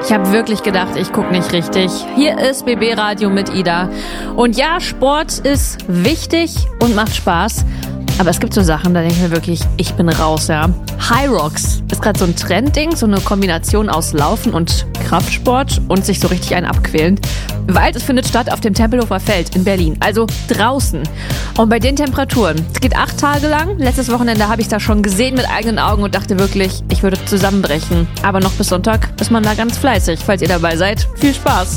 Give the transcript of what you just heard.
Ich habe wirklich gedacht, ich gucke nicht richtig. Hier ist BB Radio mit Ida. Und ja, Sport ist wichtig und macht Spaß. Aber es gibt so Sachen, da denke ich mir wirklich, ich bin raus, ja. High Rocks ist gerade so ein Trendding, so eine Kombination aus Laufen und Kraftsport und sich so richtig einen abquälen. Weil es findet statt auf dem Tempelhofer Feld in Berlin, also draußen. Und bei den Temperaturen, es geht 8 Tage lang. Letztes Wochenende habe ich das schon gesehen mit eigenen Augen und dachte wirklich, ich würde zusammenbrechen. Aber noch bis Sonntag ist man da ganz fleißig. Falls ihr dabei seid, viel Spaß.